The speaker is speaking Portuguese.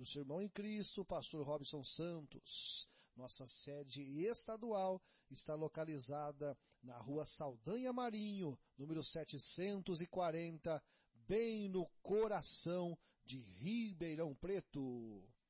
do seu irmão em Cristo, pastor Robson Santos. Nossa sede estadual está localizada na Rua Saldanha Marinho, número 740, bem no coração de Ribeirão Preto.